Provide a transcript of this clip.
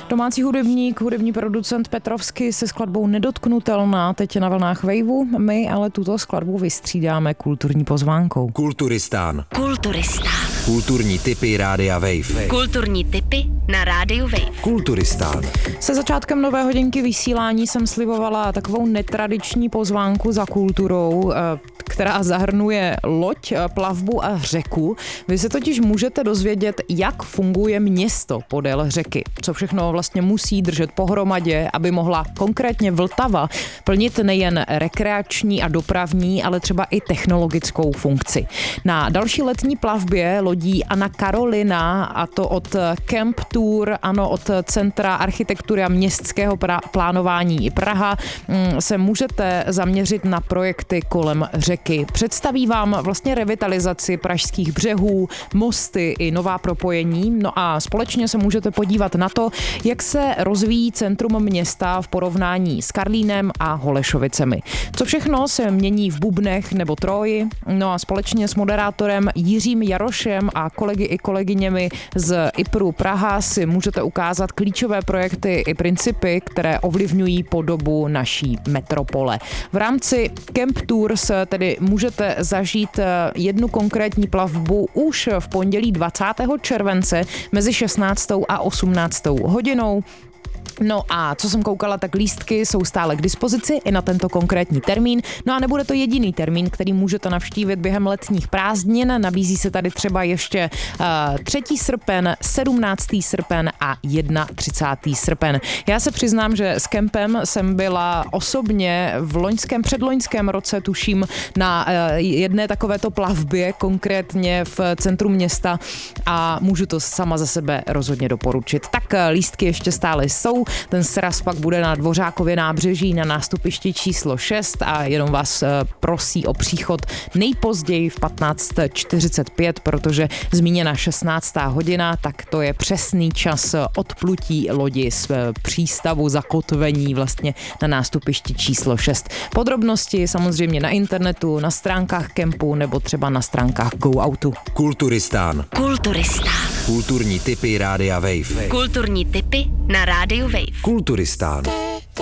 Domácí hudebník, hudební producent Petrovsky se skladbou Nedotknutelná teď na vlnách Waveu. My ale tuto skladbu vystřídáme kulturní pozvánkou. Kulturistán. Kulturistán. Kulturní tipy Rádia Wave. Kulturní tipy na Rádiu Wave. Kulturistán. Se začátkem nové hodinky vysílání jsem slibovala takovou netradiční pozvánku za kulturou, která zahrnuje loď, plavbu a řeku. Vy se totiž můžete dozvědět, jak funguje město podél řeky. Co všechno vlastně musí držet pohromadě, aby mohla konkrétně Vltava plnit nejen rekreační a dopravní, ale třeba i technologickou funkci. Na další letní plavbě lodí Anna Karolina, a to od Camp Tour, ano, od Centra architektury a městského plánování Praha, se můžete zaměřit na projekty kolem řeky. Představí vám vlastně revitalizaci pražských břehů, mosty i nová propojení. No a společně se můžete podívat na to, jak se rozvíjí centrum města v porovnání s Karlínem a Holešovicemi. Co všechno se mění v Bubnech nebo Troji. No a společně s moderátorem Jiřím Jarošem a kolegy i kolegyněmi z IPRu Praha si můžete ukázat klíčové projekty i principy, které ovlivňují podobu naší metropole. V rámci Camp Tours tedy můžete zažít jednu konkrétní plavbu už v pondělí 20. července mezi 16. a 18. hodinou. No a co jsem koukala, tak lístky jsou stále k dispozici i na tento konkrétní termín. No a nebude to jediný termín, který můžete navštívit během letních prázdnin. Nabízí se tady třeba ještě 3. srpen, 17. srpen a 31. srpen. Já se přiznám, že s kempem jsem byla osobně v předloňském roce, tuším, na jedné takovéto plavbě, konkrétně v centru města, a můžu to sama za sebe rozhodně doporučit. Tak lístky ještě stále jsou. Ten sraz pak bude na Dvořákově nábřeží na nástupišti číslo 6 a jenom vás prosí o příchod nejpozději v 15:45, protože zmíněna 16. hodina, tak to je přesný čas odplutí lodi z přístavu, zakotvení vlastně na nástupišti číslo 6. Podrobnosti samozřejmě na internetu, na stránkách kempu nebo třeba na stránkách GoOutu. Kulturistán. Kulturistán. Kulturní tipy Rádia Wave. Kulturní tipy na Rádiu Wave. Kulturistán.